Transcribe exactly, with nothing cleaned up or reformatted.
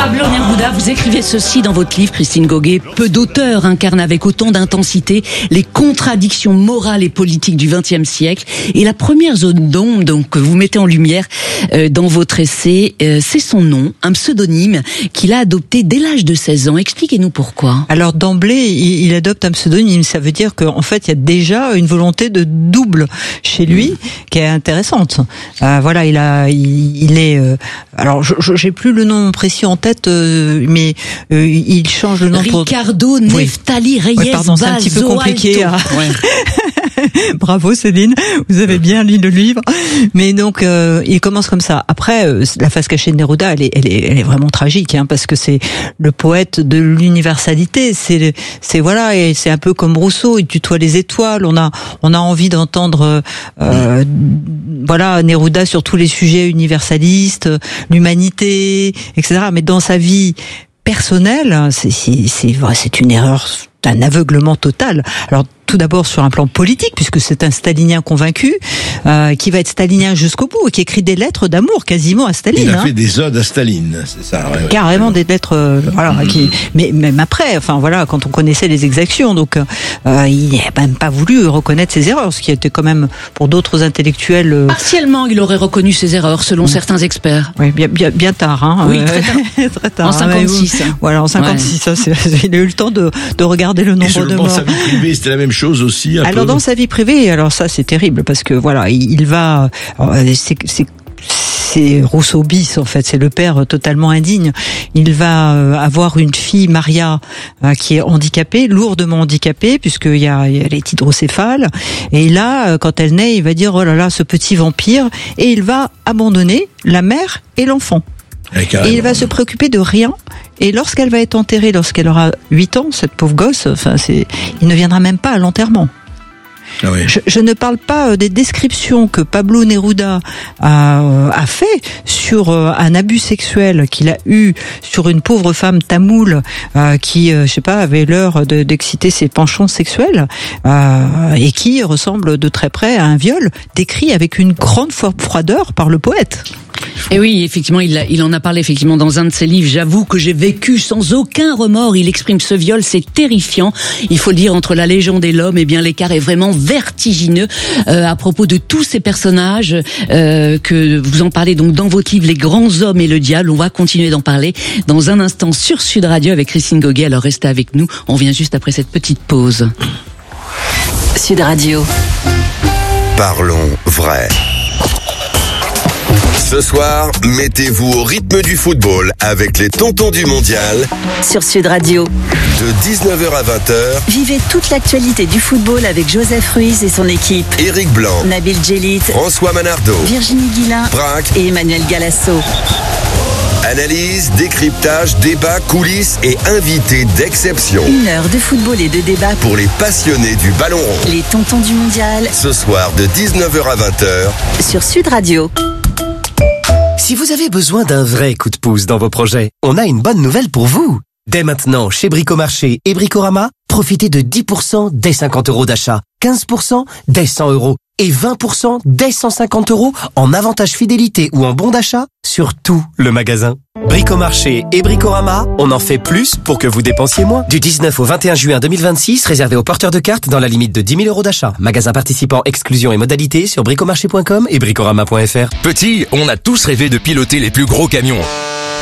Pablo Neruda, vous écrivez ceci dans votre livre, Christine Goguet. Peu d'auteurs incarnent avec autant d'intensité les contradictions morales et politiques du vingtième siècle. Et la première zone d'ombre donc, que vous mettez en lumière euh, dans votre essai, euh, c'est son nom, un pseudonyme qu'il a adopté dès l'âge de seize ans. Expliquez-nous pourquoi. Alors d'emblée, il, il adopte un pseudonyme. Ça veut dire qu'en fait, il y a déjà une volonté de double chez lui qui est intéressante. Euh, voilà, il a, il, il est. Euh, alors, je, je, j'ai plus le nom précis en tête, euh, mais euh, il change le nom Ricardo pour. Ricardo Neftali Reyes. Oui, pardon, c'est un petit peu compliqué. À... Ouais. Bravo Céline, vous avez bien lu le livre. Mais donc euh, il commence comme ça. Après, euh, la face cachée de Neruda, elle est, elle est, elle est vraiment tragique, hein, parce que c'est le poète de l'universalité. C'est, c'est voilà, et c'est un peu comme Rousseau. Il tutoie les étoiles. On a, on a envie d'entendre, euh, voilà, Neruda sur tous les sujets universalistes, l'humanité, et cetera. Mais dans sa vie personnelle, c'est, c'est, c'est, c'est une erreur, un aveuglement total. Alors tout d'abord sur un plan politique, puisque c'est un stalinien convaincu, euh, qui va être stalinien jusqu'au bout, et qui écrit des lettres d'amour quasiment à Staline. Il a hein. fait des odes à Staline, c'est ça. Ouais, Carrément ouais. des lettres, euh, voilà. Mmh. Qui, mais même après, enfin voilà, quand on connaissait les exactions, donc euh, il n'a même pas voulu reconnaître ses erreurs, ce qui était quand même pour d'autres intellectuels. Euh... Partiellement, il aurait reconnu ses erreurs, selon mmh. certains experts. Oui, bien, bien, bien tard, hein. Oui, très tard. très tard. En cinquante-six. Hein, voilà, en cinquante-six. Ouais. Ça, c'est, il a eu le temps de, de regarder le nombre et de morts. Sa vie privée, c'était la même chose aussi. Alors dans sa vie privée, alors ça c'est terrible parce que voilà, il, il va, c'est, c'est c'est Rousseau bis en fait, c'est le père totalement indigne. Il va avoir une fille, Maria, qui est handicapée, lourdement handicapée, puisqu'il y a, elle est hydrocéphale. Et là, quand elle naît, il va dire oh là là, ce petit vampire, et il va abandonner la mère et l'enfant. Et il va se préoccuper de rien. Et lorsqu'elle va être enterrée, lorsqu'elle aura huit ans, cette pauvre gosse, enfin, c'est, il ne viendra même pas à l'enterrement. Ah oui. je, je ne parle pas des descriptions que Pablo Neruda a, a fait sur un abus sexuel qu'il a eu sur une pauvre femme tamoule euh, qui, euh, je sais pas, avait l'heure de, d'exciter ses penchants sexuels euh, et qui ressemble de très près à un viol, décrit avec une grande froideur par le poète. Et oui, effectivement, il, a, il en a parlé effectivement dans un de ses livres. J'avoue que j'ai vécu sans aucun remords. Il exprime ce viol, c'est terrifiant. Il faut le dire, entre la légende et l'homme, eh bien l'écart est vraiment vertigineux. Euh, à propos de tous ces personnages euh, que vous en parlez donc dans votre livre, Les grands hommes et le diable. On va continuer d'en parler dans un instant sur Sud Radio avec Christine Goguet. Alors restez avec nous. On vient juste après cette petite pause. Sud Radio. Parlons vrai. Ce soir, mettez-vous au rythme du football avec les Tontons du Mondial. Sur Sud Radio. De dix-neuf heures à vingt heures. Vivez toute l'actualité du football avec Joseph Ruiz et son équipe. Éric Blanc. Nabil Djellit. François Manardo. Virginie Guilin. Braque. Et Emmanuel Galasso. Analyse, décryptage, débat, coulisses et invités d'exception. Une heure de football et de débat pour les passionnés du ballon rond. Les Tontons du Mondial. Ce soir de dix-neuf heures à vingt heures. Sur Sud Radio. Si vous avez besoin d'un vrai coup de pouce dans vos projets, on a une bonne nouvelle pour vous. Dès maintenant, chez Bricomarché et Bricorama, profitez de dix pour cent dès cinquante euros d'achat, quinze pour cent dès cent euros et vingt pour cent dès cent cinquante euros en avantage fidélité ou en bon d'achat sur tout le magasin. Bricomarché et Bricorama, on en fait plus pour que vous dépensiez moins. Du dix-neuf au vingt et un juin deux mille vingt-six, réservé aux porteurs de cartes dans la limite de dix mille euros d'achat. Magasin participant, exclusion et modalités sur bricomarché point com et bricorama point f r. Petit, on a tous rêvé de piloter les plus gros camions.